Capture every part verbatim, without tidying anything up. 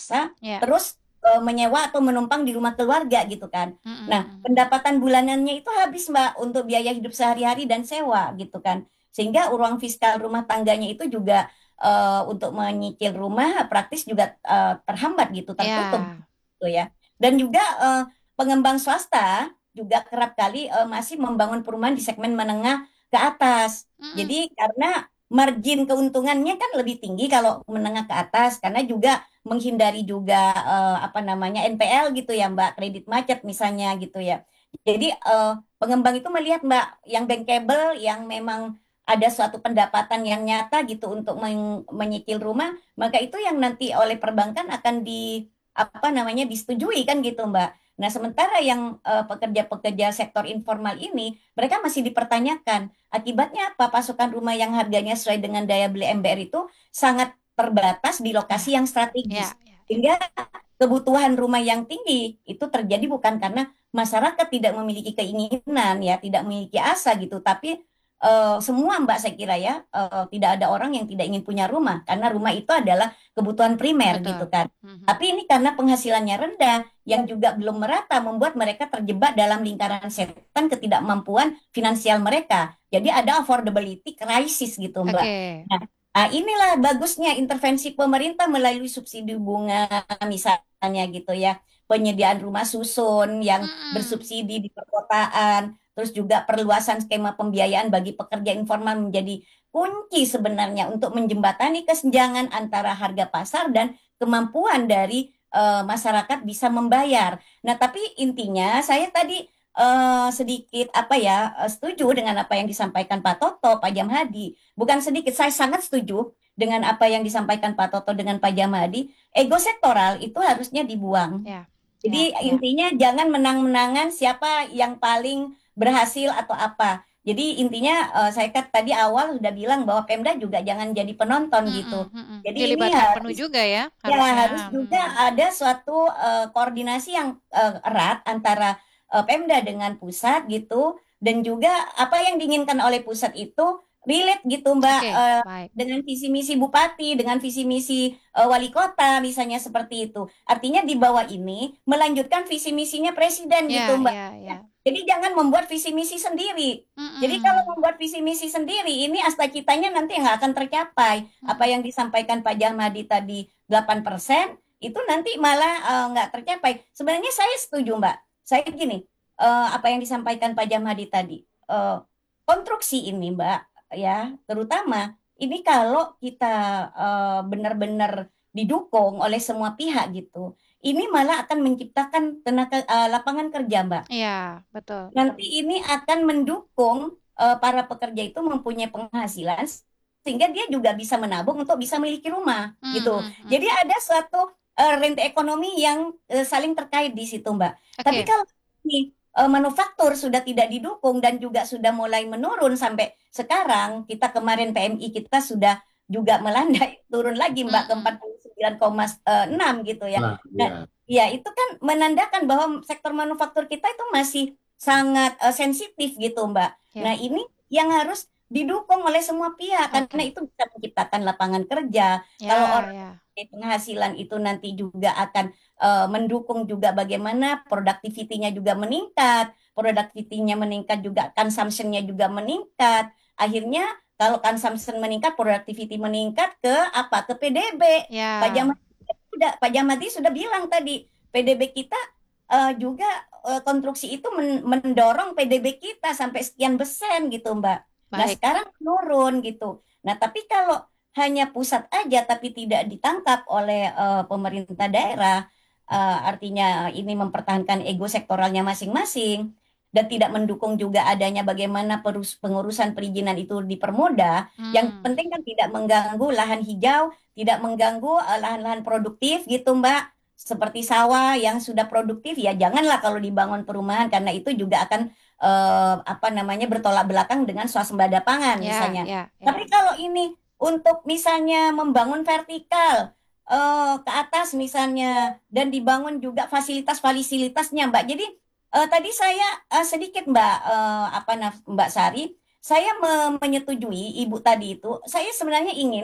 swasta, Ya. terus eh, menyewa atau menumpang di rumah keluarga gitu kan. Nah, Mm-mm. pendapatan bulanannya itu habis Mbak untuk biaya hidup sehari-hari dan sewa gitu kan. Sehingga uang fiskal rumah tangganya itu juga eh, untuk menyicil rumah praktis juga eh, terhambat gitu, tertutup Ya. gitu ya. Dan juga eh, pengembang swasta juga kerap kali eh, masih membangun perumahan di segmen menengah ke atas. Mm-mm. Jadi karena margin keuntungannya kan lebih tinggi kalau menengah ke atas karena juga menghindari juga eh, apa namanya N P L gitu ya Mbak, kredit macet misalnya gitu ya. Jadi eh, pengembang itu melihat Mbak yang bankable yang memang ada suatu pendapatan yang nyata gitu untuk men- menyicil rumah, maka itu yang nanti oleh perbankan akan di apa namanya disetujui kan gitu Mbak. Nah, sementara yang eh, pekerja-pekerja sektor informal ini mereka masih dipertanyakan. Akibatnya apa? Pasokan rumah yang harganya sesuai dengan daya beli M B R itu sangat terbatas di Ya. lokasi yang Ya. strategis. Ya. Ya. Sehingga kebutuhan rumah yang tinggi itu terjadi bukan karena masyarakat tidak memiliki keinginan ya, tidak memiliki asa gitu, tapi eh, semua Mbak saya kira ya eh, tidak ada orang yang tidak ingin punya rumah karena rumah itu adalah kebutuhan primer gitu Betul. kan. Mhm. Tapi ini karena penghasilannya rendah yang juga belum merata membuat mereka terjebak dalam lingkaran setan ketidakmampuan finansial mereka. Jadi ada affordability crisis gitu Mbak. Oke. Nah, ah, inilah bagusnya intervensi pemerintah melalui subsidi bunga misalnya gitu ya. Penyediaan rumah susun yang Mm-mm. bersubsidi di perkotaan, terus juga perluasan skema pembiayaan bagi pekerja informal menjadi kunci sebenarnya untuk menjembatani kesenjangan antara harga pasar dan kemampuan dari eh, masyarakat bisa membayar. Nah, tapi intinya saya tadi eh, sedikit apa ya eh, setuju dengan apa yang disampaikan Pak Toto, Pak Jamhadi. Bukan sedikit, saya sangat setuju dengan apa yang disampaikan Pak Toto dengan Pak Jamhadi. Ego sektoral itu harusnya dibuang. Ya. Jadi Ya. Ya. intinya jangan menang-menangan siapa yang paling berhasil atau apa. Jadi intinya eh, saya kan tadi awal sudah bilang bahwa Pemda juga jangan jadi penonton Mm-mm. gitu. Mm-mm. Jadi ini Dilibatkan penuh harus juga ya ya harusnya. harus juga Mm. ada suatu eh, koordinasi yang eh, erat antara eh, Pemda dengan pusat gitu dan juga apa yang diinginkan oleh pusat itu relate gitu Mbak Oke, eh, baik. dengan visi misi bupati, dengan visi misi eh, wali kota misalnya seperti itu. Artinya di bawah ini melanjutkan visi misinya presiden gitu Ya, Mbak. ya, ya. Jadi jangan membuat visi misi sendiri. Jadi kalau Mm-mm. membuat visi misi sendiri, ini asta citanya nanti nggak akan tercapai. Apa Mm-mm. yang disampaikan Pak Jamadi tadi delapan persen, itu nanti malah eh, nggak tercapai. Sebenarnya saya setuju Mbak. Saya gini, eh, apa yang disampaikan Pak Jamadi tadi. eh, Konstruksi ini Mbak, ya terutama ini kalau kita eh, benar-benar didukung oleh semua pihak gitu, ini malah akan menciptakan tenaga eh, lapangan kerja Mbak. Ya, betul. Nanti ini akan mendukung eh, para pekerja itu mempunyai penghasilan sehingga dia juga bisa menabung untuk bisa memiliki rumah gitu. Mm-mm. Jadi ada suatu eh, rente ekonomi yang eh, saling terkait di situ, Mbak. Tapi Oke. kalau ini eh, manufaktur sudah tidak didukung dan juga sudah mulai menurun sampai sekarang, kita kemarin P M I kita sudah juga melandai turun lagi Mbak ke Mm-mm. empat puluh sembilan koma enam gitu ya. Nah, Nah, ya. ya itu kan menandakan bahwa sektor manufaktur kita itu masih sangat eh, sensitif gitu, Mbak. Nah, Ya, ini yang harus didukung oleh semua pihak karena oke. itu bisa menciptakan lapangan kerja. Kalau Ya, orang ya. mempunyai penghasilan itu nanti juga akan eh, mendukung juga bagaimana productivity-nya juga meningkat, productivity-nya meningkat juga consumption-nya juga meningkat. Akhirnya kalau consumption meningkat, productivity meningkat ke apa? Ke P D B. Pak Ya, Jamal sudah Pak Jamadi sudah bilang tadi P D B kita eh, juga eh, konstruksi itu men- mendorong P D B kita sampai sekian persen gitu Mbak. Nah baik. sekarang menurun gitu. Nah tapi kalau hanya pusat aja tapi tidak ditangkap oleh eh, pemerintah daerah, eh, artinya ini mempertahankan ego sektoralnya masing-masing dan tidak mendukung juga adanya bagaimana perus- pengurusan perizinan itu dipermudah. Yang Hmm. penting kan tidak mengganggu lahan hijau, tidak mengganggu eh, lahan-lahan produktif gitu Mbak. Seperti sawah yang sudah produktif ya janganlah kalau dibangun perumahan karena itu juga akan eh, apa namanya bertolak belakang dengan swasembada pangan Ya, misalnya. ya, ya. Tapi kalau ini untuk misalnya membangun vertikal eh, ke atas misalnya dan dibangun juga fasilitas-fasilitasnya Mbak. Jadi eh, tadi saya eh, sedikit Mbak eh, apa Mbak Sari, saya me- menyetujui Ibu tadi itu. Saya sebenarnya ingin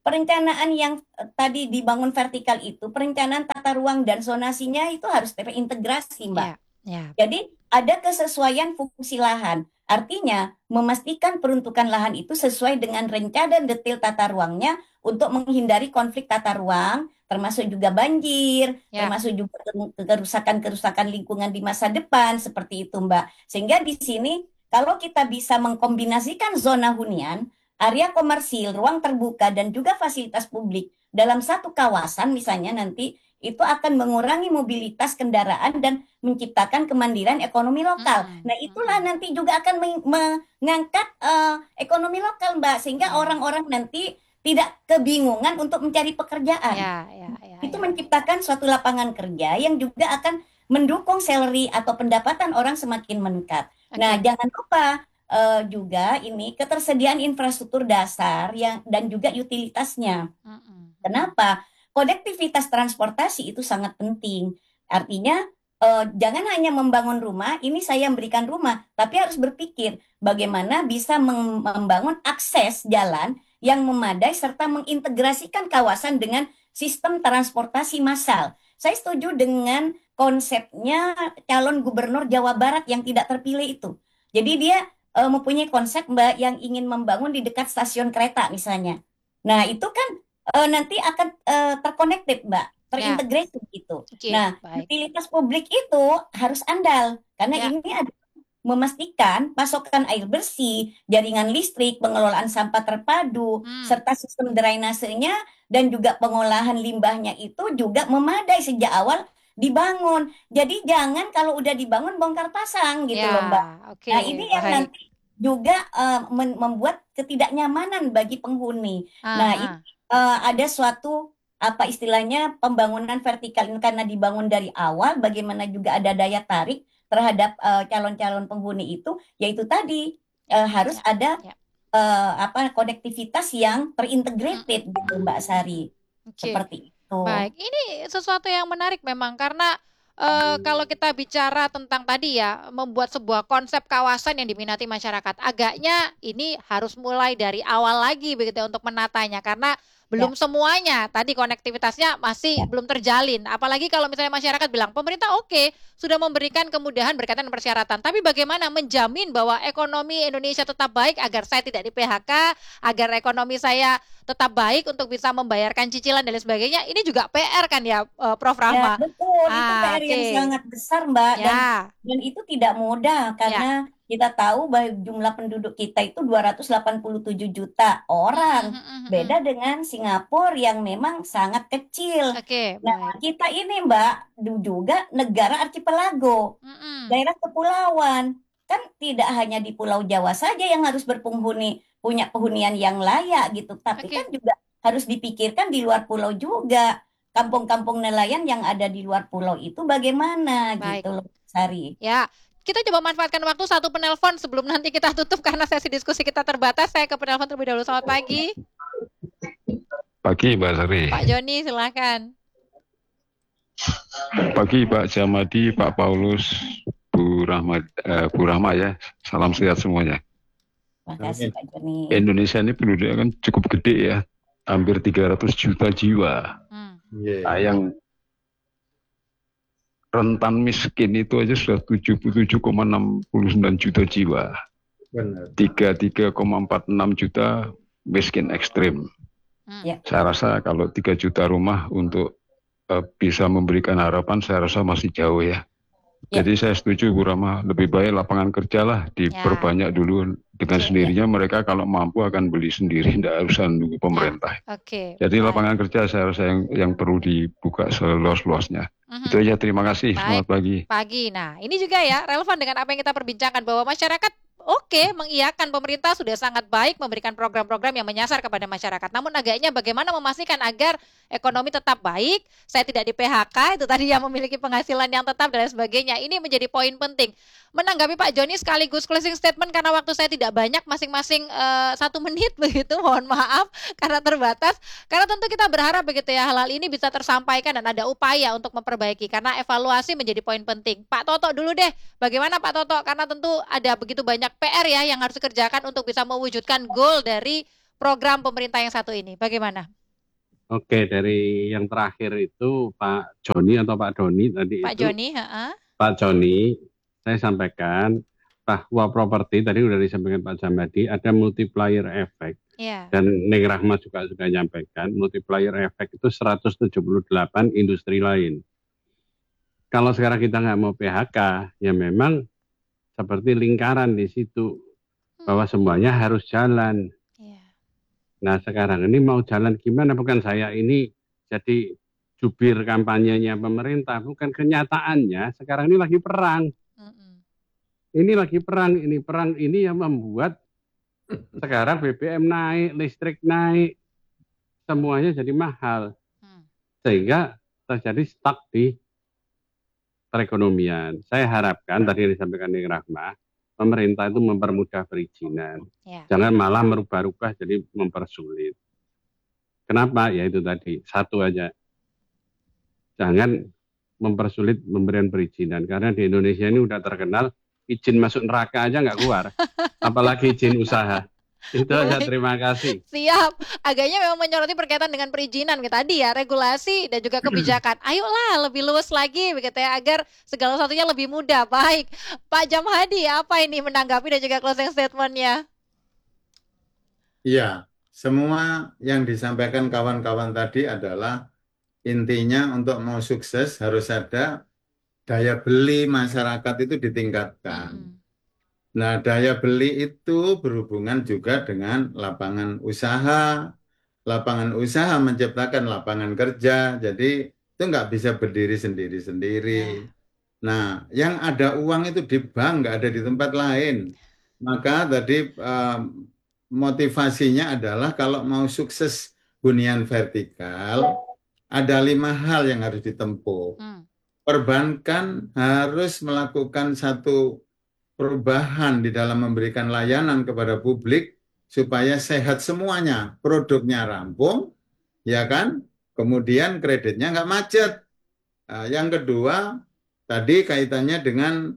perencanaan yang eh, tadi dibangun vertikal itu, perencanaan tata ruang dan zonasinya itu harus terintegrasi, Mbak. Ya, ya. Jadi ada kesesuaian fungsi lahan. Artinya memastikan peruntukan lahan itu sesuai dengan rencana dan detail tata ruangnya untuk menghindari konflik tata ruang, termasuk juga banjir, Ya. termasuk juga kerusakan-kerusakan lingkungan di masa depan, seperti itu, Mbak. Sehingga di sini kalau kita bisa mengkombinasikan zona hunian, area komersil, ruang terbuka, dan juga fasilitas publik dalam satu kawasan misalnya nanti itu akan mengurangi mobilitas kendaraan dan menciptakan kemandirian ekonomi lokal. Mm-mm, Nah, itulah mm-mm. nanti juga akan meng- mengangkat eh, ekonomi lokal, Mbak, sehingga Ya, orang-orang nanti tidak kebingungan untuk mencari pekerjaan. ya, ya, ya, Itu ya. menciptakan suatu lapangan kerja yang juga akan mendukung salary atau pendapatan orang semakin meningkat. Nah, Oke. jangan lupa eh, juga ini ketersediaan infrastruktur dasar yang dan juga utilitasnya. Mm-mm, mm-mm. Kenapa? Konektivitas transportasi itu sangat penting. Artinya, eh, jangan hanya membangun rumah, ini saya memberikan rumah, tapi harus berpikir bagaimana bisa mem- membangun akses jalan yang memadai serta mengintegrasikan kawasan dengan sistem transportasi massal. Saya setuju dengan konsepnya calon gubernur Jawa Barat yang tidak terpilih itu. Jadi dia eh, mempunyai konsep, Mbak, yang ingin membangun di dekat stasiun kereta misalnya. Nah, itu kan eh, nanti akan eh, terconnected, Mbak, Ya, terintegrasi gitu. oke, Nah, baik. utilitas publik itu harus andal karena Ya, ini ada memastikan pasokan air bersih, jaringan listrik, pengelolaan sampah terpadu, hmm, serta sistem drainasenya dan juga pengolahan limbahnya itu juga memadai sejak awal dibangun. Jadi jangan kalau udah dibangun bongkar pasang gitu ya, loh, Mbak. oke, Nah, ini yang baik. nanti juga eh, men- membuat ketidaknyamanan bagi penghuni. Ah, Nah, ini ah. eh, ada suatu apa istilahnya pembangunan vertikal ini karena dibangun dari awal, bagaimana juga ada daya tarik terhadap eh, calon-calon penghuni itu, yaitu tadi Ya, eh, harus ya, ada ya. eh, apa konektivitas yang Mm-mm, terintegrated gitu, Mbak mm-mm. Sari, Oke. seperti itu. Baik, ini sesuatu yang menarik memang karena eh, kalau kita bicara tentang tadi ya, membuat sebuah konsep kawasan yang diminati masyarakat, agaknya ini harus mulai dari awal lagi begitu ya untuk menatanya karena Ya, belum semuanya tadi konektivitasnya masih belum terjalin. Apalagi kalau misalnya masyarakat bilang pemerintah oke sudah memberikan kemudahan berkaitan dengan persyaratan, tapi bagaimana menjamin bahwa ekonomi Indonesia tetap baik agar saya tidak di P H K, agar ekonomi saya tetap baik untuk bisa membayarkan cicilan dan lain sebagainya. Ini juga P R kan ya, eh, Prof ya, Rahma. betul. Itu Ah, P R yang oke. sangat besar, Mbak, dan Ya, dan itu tidak mudah ya. karena kita tahu bahwa jumlah penduduk kita itu dua ratus delapan puluh tujuh juta orang. Mm-mm, mm-mm, Beda mm-mm. dengan Singapura yang memang sangat kecil. Oke, Nah, baik. kita ini, Mbak, juga negara archipelago, Mm-mm. daerah kepulauan. Kan tidak hanya di Pulau Jawa saja yang harus berpenghuni, punya penghunian yang layak gitu, tapi kan Oke, juga harus dipikirkan di luar pulau juga. Kampung-kampung nelayan yang ada di luar pulau itu bagaimana baik. gitu loh, Sari. Ya, kita coba manfaatkan waktu satu penelpon sebelum nanti kita tutup karena sesi diskusi kita terbatas. Saya ke penelpon terlebih dahulu. Selamat pagi, Pagi Mbak Sari. Pak Joni, silakan. Pagi Pak Jamadi, Pak Paulus, Bu Rahma, eh, Bu Rahma ya. Salam sehat semuanya. Terima kasih Pak Joni. Indonesia ini penduduknya kan cukup gede ya, hampir tiga ratus juta jiwa. Hmm. Nah, yang rentan miskin itu aja sudah tujuh puluh tujuh koma enam sembilan juta jiwa. Benar. tiga puluh tiga koma empat enam juta miskin ekstrim. Hmm. Ya. Saya rasa kalau tiga juta rumah untuk uh, bisa memberikan harapan, saya rasa masih jauh ya. Ya. Jadi saya setuju Bu Rama, lebih baik lapangan kerja lah diperbanyak Ya. dulu dengan Oke. sendirinya. Mereka kalau mampu akan beli sendiri, tidak harus nunggu pemerintah. Oke. Jadi Baik. lapangan kerja saya rasa yang, yang perlu dibuka seluas-luasnya. Mhm. Itu aja, terima kasih. Baik. Selamat pagi. Pagi. Nah, ini juga ya relevan dengan apa yang kita perbincangkan bahwa masyarakat oke mengiyakan pemerintah sudah sangat baik memberikan program-program yang menyasar kepada masyarakat. Namun agaknya bagaimana memastikan agar ekonomi tetap baik, saya tidak di P H K, itu tadi yang memiliki penghasilan yang tetap dan lain sebagainya. Ini menjadi poin penting. Menanggapi Pak Joni sekaligus closing statement karena waktu saya tidak banyak, masing-masing eh, satu menit begitu, mohon maaf karena terbatas. Karena tentu kita berharap begitu ya hal-hal ini bisa tersampaikan dan ada upaya untuk memperbaiki karena evaluasi menjadi poin penting. Pak Toto dulu deh, bagaimana Pak Toto? Karena tentu ada begitu banyak P R ya yang harus dikerjakan untuk bisa mewujudkan goal dari program pemerintah yang satu ini. Bagaimana? Oke, dari yang terakhir itu Pak Joni atau Pak Doni tadi Pak itu, Joni, heeh. Pak Joni, saya sampaikan bahwa properti tadi sudah disampaikan Pak Jamadi ada multiplier effect. Ya. Dan Neng Rahma juga sudah menyampaikan multiplier effect itu seratus tujuh puluh delapan industri lain. Kalau sekarang kita nggak mau P H K, ya memang seperti lingkaran di situ bahwa semuanya harus jalan. Ya. Nah sekarang ini mau jalan gimana? Bukan saya ini jadi jubir kampanyenya pemerintah, bukan kenyataannya. Sekarang ini lagi perang. Mm-mm. Ini lagi perang, ini perang ini yang membuat sekarang B B M naik, listrik naik, semuanya jadi mahal. Hmm. Sehingga terjadi stuck di perekonomian. Saya harapkan tadi yang disampaikan Neng Rahma, pemerintah itu mempermudah perizinan. Ya. Jangan malah merubah-rubah jadi mempersulit. Kenapa? Ya itu tadi, satu aja. Jangan mempersulit pemberian perizinan. Karena di Indonesia ini udah terkenal, izin masuk neraka aja nggak keluar. Apalagi izin usaha. Itu aja, Baik. terima kasih. Siap. Agaknya memang menyoroti berkaitan dengan perizinan kayak tadi ya, regulasi dan juga kebijakan. Ayolah lebih luas lagi begitu ya agar segala sesuatunya lebih mudah. Baik. Pak Jamhadi, apa ini menanggapi dan juga closing statement-nya? Iya, semua yang disampaikan kawan-kawan tadi adalah intinya untuk mau sukses harus ada daya beli masyarakat itu ditingkatkan. Mm-mm. Nah, daya beli itu berhubungan juga dengan lapangan usaha. Lapangan usaha menciptakan lapangan kerja, jadi itu nggak bisa berdiri sendiri-sendiri. Ya. Nah, yang ada uang itu di bank, nggak ada di tempat lain. Maka tadi eh, motivasinya adalah kalau mau sukses hunian vertikal, ada lima hal yang harus ditempuh. Hmm. Perbankan harus melakukan satu perubahan di dalam memberikan layanan kepada publik supaya sehat semuanya, produknya rampung, ya kan? Kemudian kreditnya nggak macet. Nah, yang kedua, tadi kaitannya dengan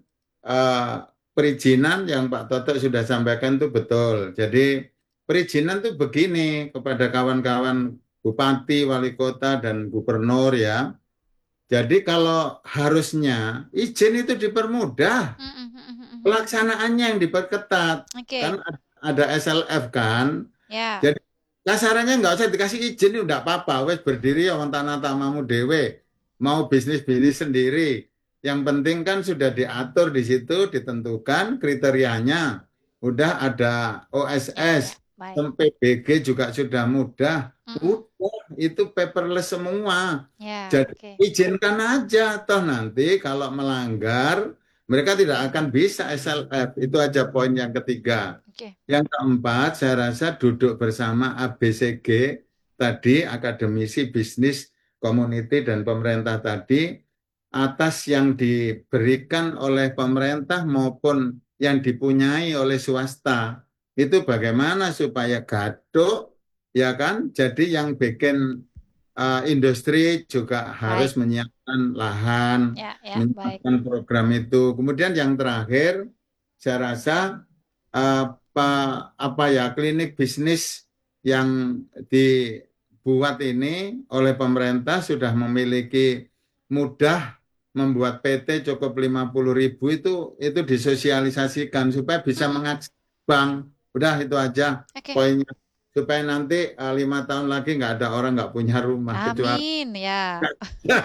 uh, perizinan yang Pak Toto sudah sampaikan itu betul. Jadi perizinan itu begini kepada kawan-kawan bupati, wali kota, dan gubernur ya. Jadi kalau harusnya izin itu dipermudah. Mm-mm. Pelaksanaannya yang diperketat. Oke. Kan ada S L F kan. Ya. Jadi kasarannya nggak usah dikasih izin, udah apa-apa. Wes berdiri ya tanah tamamu dewe. Mau bisnis-bisnis sendiri. Yang penting kan sudah diatur di situ, ditentukan kriterianya. Udah ada O S S. Baik. P B G juga sudah mudah. Mm-mm. Udah, itu paperless semua. Ya. Jadi Oke. izinkan aja. Toh nanti kalau melanggar, mereka tidak akan bisa S L F. Itu aja poin yang ketiga. Oke. Yang keempat, saya rasa duduk bersama A B C G tadi, akademisi bisnis, community, dan pemerintah tadi, atas yang diberikan oleh pemerintah maupun yang dipunyai oleh swasta. Itu bagaimana supaya gaduh, ya kan? Jadi yang bikin uh, industri juga harus Baik. menyiapkan lahan, Ya, ya, baik. menyiapkan program itu. Kemudian yang terakhir, saya rasa apa apa ya klinik bisnis yang dibuat ini oleh pemerintah sudah memiliki mudah membuat P T cukup lima puluh ribu itu itu disosialisasikan supaya bisa Mm-mm. mengakses bank. Udah itu aja Oke. poinnya supaya nanti uh, lima tahun lagi nggak ada orang nggak punya rumah kecuali Amin ya. ya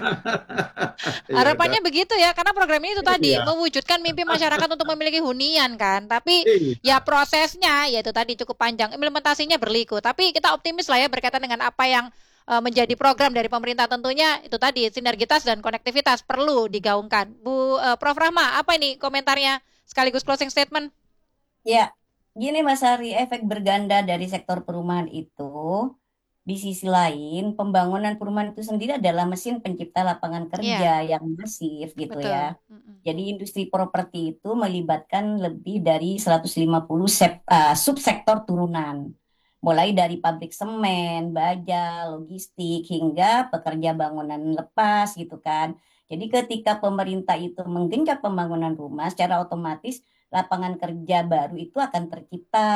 Harapannya udah. begitu ya, karena program ini itu tadi Iya. mewujudkan mimpi masyarakat untuk memiliki hunian kan. Tapi Iya. ya prosesnya ya itu tadi cukup panjang, implementasinya berliku. Tapi kita optimis lah ya berkaitan dengan apa yang uh, menjadi program dari pemerintah, tentunya itu tadi sinergitas dan konektivitas perlu digaungkan. Bu uh, Prof Rahma, apa ini komentarnya sekaligus closing statement? Ya, gini Mas Ari, efek berganda dari sektor perumahan itu, di sisi lain pembangunan perumahan itu sendiri adalah mesin pencipta lapangan Iya, kerja yang masif gitu betul. ya. Mm-mm. Jadi industri properti itu melibatkan lebih dari seratus lima puluh sep- uh, subsektor turunan. Mulai dari pabrik semen, baja, logistik, hingga pekerja bangunan lepas gitu kan. Jadi ketika pemerintah itu menggenjot pembangunan rumah, secara otomatis lapangan kerja baru itu akan tercipta.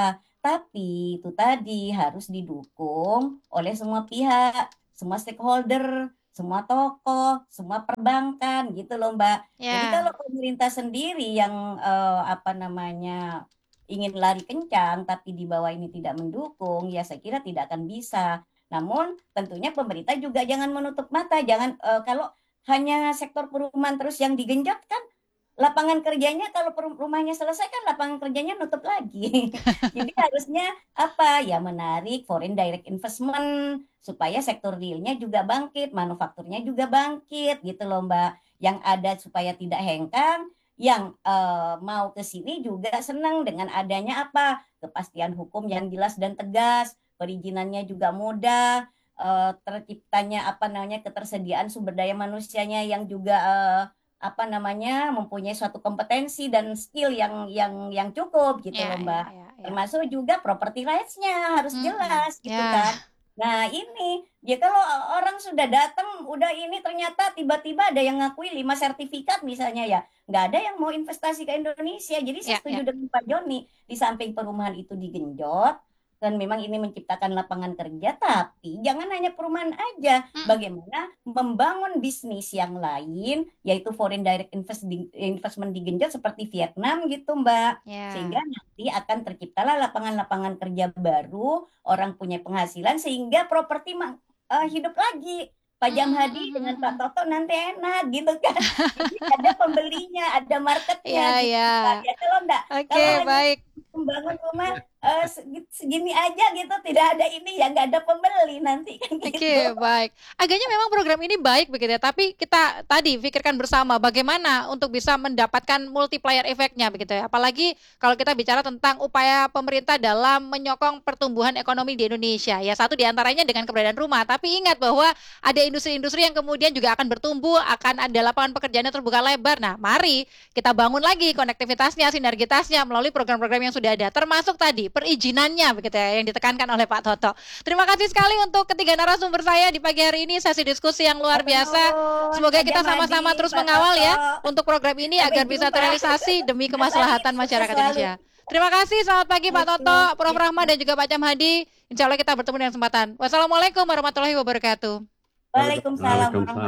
Tapi itu tadi harus didukung oleh semua pihak, semua stakeholder, semua tokoh, semua perbankan gitu loh Mbak. Jadi Ya, kalau pemerintah sendiri yang eh, apa namanya ingin lari kencang tapi di bawah ini tidak mendukung, ya saya kira tidak akan bisa. Namun tentunya pemerintah juga jangan menutup mata, jangan eh, kalau hanya sektor perumahan terus yang digenjot kan lapangan kerjanya kalau per- rumahnya selesai kan lapangan kerjanya nutup lagi. Jadi harusnya apa ya menarik foreign direct investment supaya sektor realnya juga bangkit, manufakturnya juga bangkit gitu loh Mbak. Yang ada supaya tidak hengkang, yang eh, mau ke sini juga senang dengan adanya apa? Kepastian hukum yang jelas dan tegas, perizinannya juga mudah, eh, terciptanya apa namanya ketersediaan sumber daya manusianya yang juga eh, apa namanya mempunyai suatu kompetensi dan skill yang yang yang cukup gitu ya, loh ya, Mbak. ya, ya. Termasuk juga property rights-nya harus Mm-mm. jelas gitu Ya, kan. Nah ini ya kalau orang sudah datang udah ini ternyata tiba-tiba ada yang ngakui lima sertifikat misalnya ya nggak ada yang mau investasi ke Indonesia. Jadi saya ya, ya. setuju dengan Pak Joni di samping perumahan itu digenjot dan memang ini menciptakan lapangan kerja, tapi jangan hanya perumahan aja. Mm-mm. Bagaimana membangun bisnis yang lain, yaitu foreign direct invest- investment digenjot seperti Vietnam gitu, Mbak. Ya, Sehingga nanti akan terciptalah lapangan-lapangan kerja baru, orang punya penghasilan, sehingga properti ma- eh, hidup lagi. Pak Mm-mm, Jamhadi dengan Pak mm-mm. Toto nanti enak gitu kan. Jadi ada pembelinya, ada marketnya Ya, gitu, ya. Mbak. Ya kalau enggak, Oke, kalau hanya baik. membangun rumah eh, segi- segini aja gitu tidak ada ini ya nggak ada pembeli nanti kan Oke, gitu. baik. Agaknya memang program ini baik begitu ya, tapi kita tadi pikirkan bersama bagaimana untuk bisa mendapatkan multiplier efeknya begitu ya. Apalagi kalau kita bicara tentang upaya pemerintah dalam menyokong pertumbuhan ekonomi di Indonesia. Ya, satu diantaranya dengan keberadaan rumah. Tapi ingat bahwa ada industri-industri yang kemudian juga akan bertumbuh, akan ada lapangan pekerjaannya terbuka lebar. Nah, mari kita bangun lagi konektivitasnya, sinergitasnya melalui program-program yang sudah ada. Termasuk tadi perizinannya begitu ya, yang ditekankan oleh Pak Toto. Terima kasih sekali untuk ketiga narasumber saya di pagi hari ini, sesi diskusi yang luar biasa. Menurut Semoga Pak kita Jamhadi, sama-sama terus Pak mengawal Toto, ya untuk program ini sampai agar bisa jumpa. terrealisasi demi Jamhadi, kemaslahatan sukses masyarakat selalu. Indonesia. Terima kasih, selamat pagi Pak Toto, Prof Oke. Rahma dan juga Pak Jamhadi. Insya Allah kita bertemu dengan kesempatan. Wassalamualaikum warahmatullahi wabarakatuh. Waalaikumsalam Waalaikumsalam. warahmatullahi